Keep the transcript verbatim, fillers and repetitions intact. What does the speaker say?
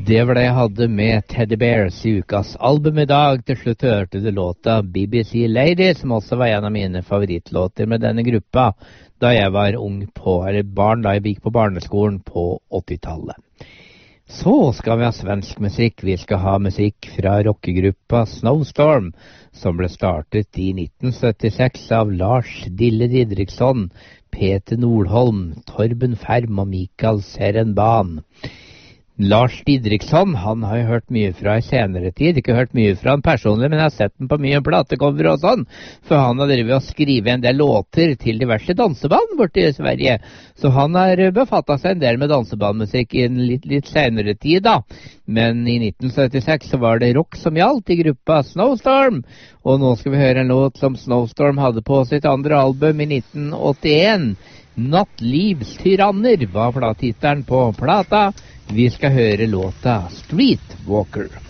Det var det jeg hadde med Teddy Bears i ukas album i dag. Til slutt hørte du låta B B C Lady, som også var en av mine favorittlåter med denne gruppa da jeg var ung på, eller barn da jeg gikk på barneskolen på åttitallet. Så skal vi ha svensk musikk. Vi skal ha musikk fra rockegruppa Snowstorm, som ble startet i nitten syttiseks av Lars Dille Didriksson, Peter Nordholm, Torben Ferm og Mikael Serenban. Lars Didriksson, han har jeg hørt mye fra i senere tid. Ikke hørt mye fra han personlig, men jeg har sett den på mye platecover og sånn. For han har drevet og skrivet en del låter til diverse danseband borte i Sverige. Så han har befattet seg en del med dansebandmusikk i en litt, litt senere tid da. Men i nitten syttiseks så var det rock som gjaldt i gruppa Snowstorm. Og nå skal vi høre en låt som Snowstorm hadde på sitt andre album i nitten åttien. Nattlivstyranner var tittelen på plata. Vi skal høre låta Streetwalker.